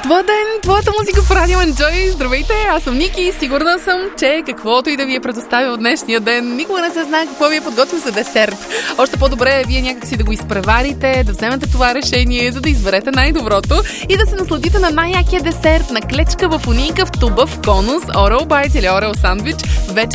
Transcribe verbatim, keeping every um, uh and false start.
Твоя ден, твоята музика в Радио Enjoy. Здравейте, аз съм Ники и сигурна съм, че каквото и да ви е предоставил днешния ден, никога не се знае какво ви е подготвил за десерт. Още по-добре е вие някакси да го изпреварите, да вземете това решение, за да изберете най-доброто и да се насладите на най-якия десерт, на клечка в унийка, в туба, в конус, Oral Bites или Oral Sandwich. Вече